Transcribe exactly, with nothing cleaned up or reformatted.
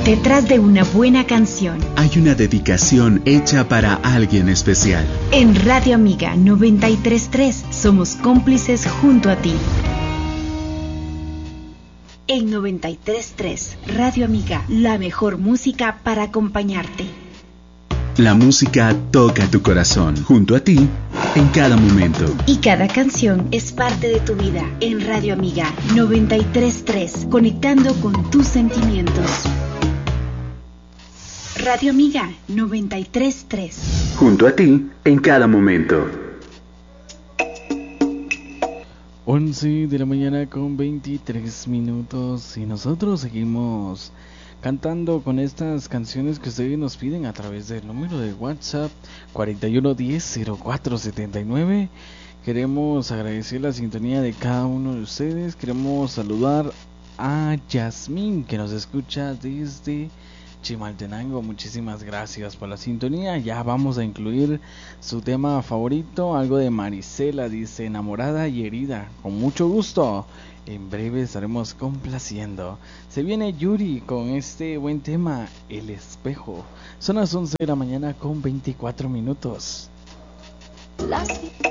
Detrás de una buena canción hay una dedicación hecha para alguien especial. En Radio Amiga noventa y tres punto tres somos cómplices junto a ti. En noventa y tres punto tres Radio Amiga, la mejor música para acompañarte. La música toca tu corazón, junto a ti, en cada momento. Y cada canción es parte de tu vida. En Radio Amiga noventa y tres punto tres, conectando con tus sentimientos. Radio Amiga noventa y tres punto tres. Junto a ti, en cada momento. once de la mañana con veintitrés minutos y nosotros seguimos cantando con estas canciones que ustedes nos piden a través del número de WhatsApp cuarenta y uno diez cero cuatro setenta y nueve. Queremos agradecer la sintonía de cada uno de ustedes. Queremos saludar a Yasmín, que nos escucha desde Chimaltenango. Muchísimas gracias por la sintonía. Ya vamos a incluir su tema favorito, algo de Marisela, dice enamorada y herida. Con mucho gusto, en breve estaremos complaciendo. Se viene Yuri con este buen tema, El Espejo. Son las once de la mañana con veinticuatro minutos. Las